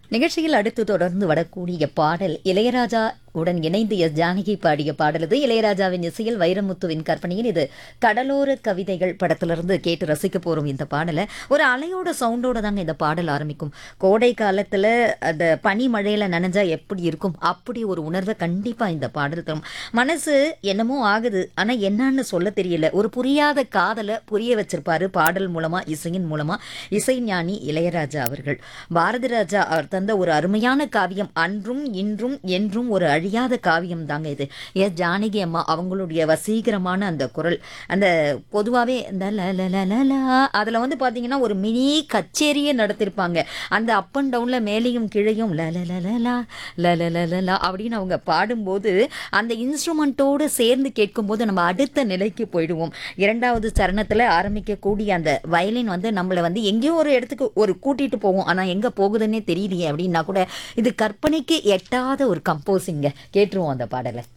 நிகழ்ச்சியில் அடுத்து தொடர்ந்து வரக்கூடிய பாடல் இளையராஜா உடன் இணைந்து எஸ் ஜானகி பாடிய பாடல் இது. இளையராஜாவின் இசையில் வைரமுத்துவின் கற்பனையில் இது கடலோர கவிதைகள் படத்திலிருந்து கேட்டு ரசிக்க போறோம். இந்த பாடலை ஒரு அலையோட சவுண்டோட தாங்க இந்த பாடல் ஆரம்பிக்கும். கோடை காலத்துல அந்த பனி மழையில நனைஞ்சா எப்படி இருக்கும் அப்படி ஒரு உணர்வை கண்டிப்பா இந்த பாடல் தரும். மனசு என்னமோ ஆகுது, ஆனா என்னன்னு சொல்ல தெரியல. ஒரு புரியாத காதலை புரிய வச்சிருப்பாரு பாடல் மூலமா, இசையின் மூலமா. இசை ஞானி இளையராஜா அவர்கள். பாரதி ராஜா அவர் தந்த ஒரு அருமையான காவியம். அன்றும் இன்றும் என்றும் ஒரு அழியாத காவியம் தாங்க இது. எஸ் ஜானகி அம்மா அவங்களுடைய வசீகரமான அந்த குரல், அந்த பொதுவாகவே இந்த அதில் வந்து பார்த்தீங்கன்னா ஒரு மினி கச்சேரியே நடத்திருப்பாங்க. அந்த அப் அண்ட் டவுன்ல மேலேயும் கீழையும் லலலலலா லலலலலா அப்படின்னு அவங்க பாடும்போது அந்த இன்ஸ்ட்ருமெண்ட்டோடு சேர்ந்து கேட்கும்போது நம்ம அடுத்த நிலைக்கு போயிடுவோம். இரண்டாவது சரணத்தில் ஆரம்பிக்கக்கூடிய அந்த வயலின் வந்து நம்மளை வந்து எங்கேயோ ஒரு இடத்துக்கு ஒரு கூட்டிட்டு போவோம். ஆனால் எங்கே போகுதுன்னே தெரியலையே அப்படின்னா கூட இது கற்பனைக்கு எட்டாத ஒரு கம்போசிங்க. கேட்டுருவோம் அந்த பாடலை.